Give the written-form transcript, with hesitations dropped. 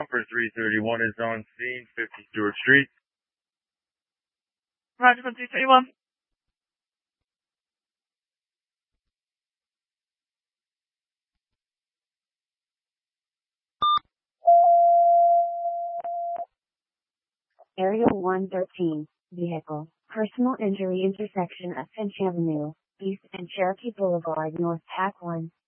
for 331 is on scene, 50 Stewart Street. Roger for 331. Area 113, vehicle, personal injury intersection of Finch Avenue, East and Cherokee Boulevard North, TAC 1.